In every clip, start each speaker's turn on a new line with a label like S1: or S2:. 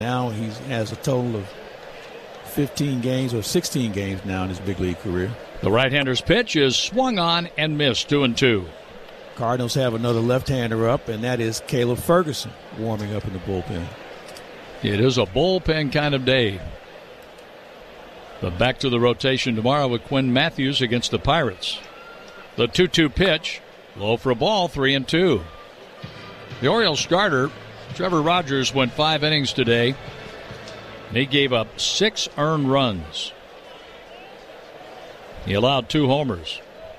S1: Now he has a total of 15 games or 16 games now in his big league career.
S2: The right-hander's pitch is swung on and missed, 2-2.
S1: Cardinals have another left-hander up, and that is Caleb Ferguson warming up in the bullpen.
S2: It is a bullpen kind of day. But back to the rotation tomorrow with Quinn Matthews against the Pirates. The 2-2 pitch, low for a ball, 3-2. The Orioles starter, Trevor Rogers, went 5 innings today. He gave up 6 earned runs. He allowed 2 homers.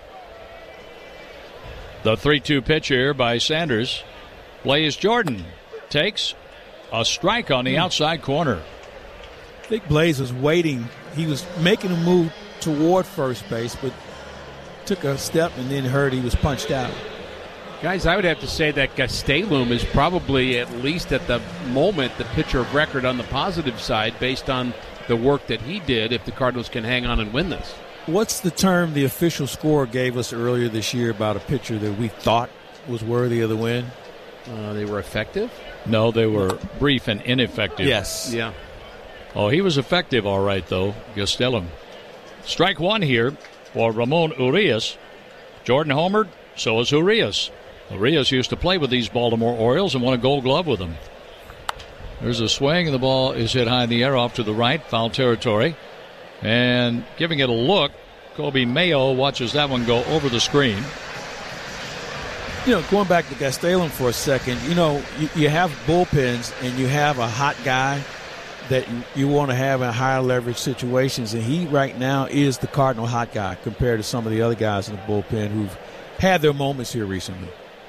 S2: The 3-2 pitch here by Sanders. Blaze Jordan takes a strike on the outside corner.
S1: I think Blaze was waiting. He was making a move toward first base, but took a step and then heard he was punched out.
S3: Guys, I would have to say that Gastelum is probably, at least at the moment, the pitcher of record on the positive side based on the work that he did if the Cardinals can hang on and win this.
S1: What's the term the official score gave us earlier this year about a pitcher that we thought was worthy of the win?
S3: They were effective?
S2: No, they were brief and ineffective.
S1: Yes.
S3: Yeah.
S2: Oh, he was effective all right, though, Gastelum. Strike one here for Ramon Urias. Jordan homered, so is Urias. Urias used to play with these Baltimore Orioles and won a Gold Glove with them. There's a swing, and the ball is hit high in the air off to the right, foul territory. And giving it a look, Kobe Mayo watches that one go over the screen.
S1: You know, going back to Gastelum for a second, you know, you have bullpens and you have a hot guy that you want to have in higher leverage situations, and he right now is the Cardinal hot guy compared to some of the other guys in the bullpen who've had their moments here recently.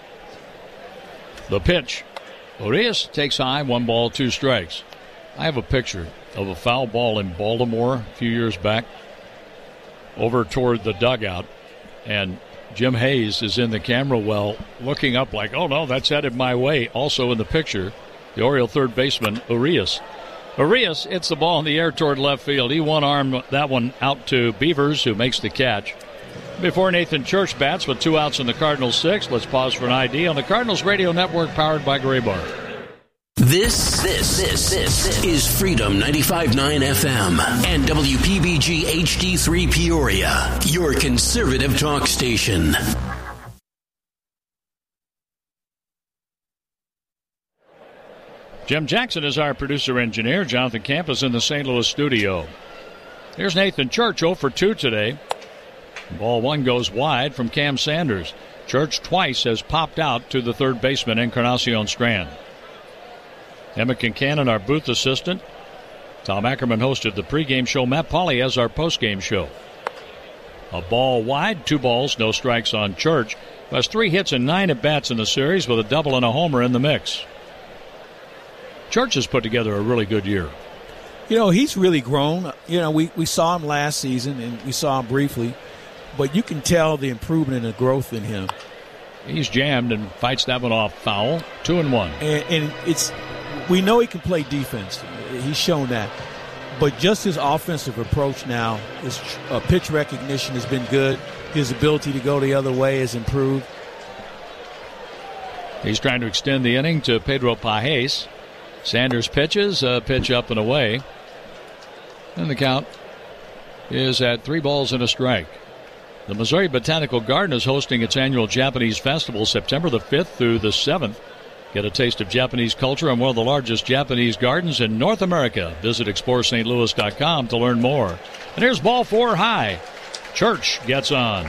S2: The pitch. Urias takes high, 1 ball, 2 strikes. I have a picture of a foul ball in Baltimore a few years back over toward the dugout, and Jim Hayes is in the camera well looking up like, oh no, that's headed my way. Also in the picture, the Oriole third baseman, Urias. Urias hits the ball in the air toward left field. He one-armed that one out to Beavers, who makes the catch. Before Nathan Church bats with 2 outs in the Cardinals' 6th, let's pause for an ID on the Cardinals Radio Network powered by Graybar.
S4: This is Freedom 95.9 FM and WPBG HD3 Peoria, your conservative talk station.
S2: Jim Jackson is our producer-engineer. Jonathan Camp is in the St. Louis studio. Here's Nathan Church, 0 for 2 today. Ball 1 goes wide from Cam Sanders. Church twice has popped out to the third baseman, Encarnacion Strand. Emma Kincannon, our booth assistant. Tom Ackerman hosted the pregame show. Matt Pauley has our postgame show. A ball wide, 2 balls, no strikes on Church. Who has 3 hits and 9 at-bats in the series with a double and a homer in the mix. Church has put together a really good year.
S1: You know, he's really grown. You know, we saw him last season, and we saw him briefly. But you can tell the improvement and the growth in him.
S2: He's jammed and fights that one off foul. 2-1.
S1: And it's we know he can play defense. He's shown that. But just his offensive approach now, his pitch recognition has been good. His ability to go the other way has improved.
S2: He's trying to extend the inning to Pedro Pajes. Sanders pitches, a pitch up and away. And the count is at 3 balls and a strike. The Missouri Botanical Garden is hosting its annual Japanese Festival September the 5th through the 7th. Get a taste of Japanese culture in one of the largest Japanese gardens in North America. Visit ExploreSt.Louis.com to learn more. And here's ball 4 high. Church gets on.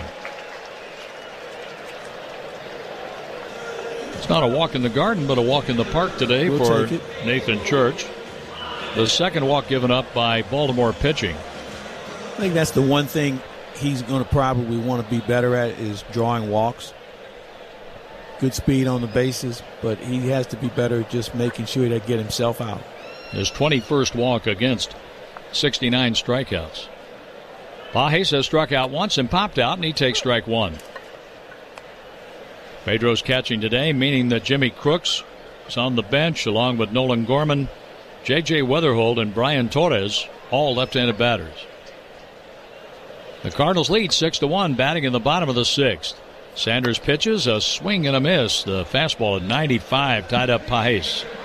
S2: It's not a walk in the garden, but a walk in the park today for Nathan Church. The second walk given up by Baltimore pitching.
S1: I think that's the one thing he's going to probably want to be better at is drawing walks. Good speed on the bases, but he has to be better at just making sure that get himself out.
S2: His 21st walk against 69 strikeouts. Pajes has struck out once and popped out, and he takes strike 1. Pedro's catching today, meaning that Jimmy Crooks is on the bench along with Nolan Gorman, J.J. Weatherholt, and Brian Torres, all left-handed batters. The Cardinals lead 6-1, batting in the bottom of the 6th. Sanders pitches, a swing and a miss. The fastball at 95 tied up Pajes.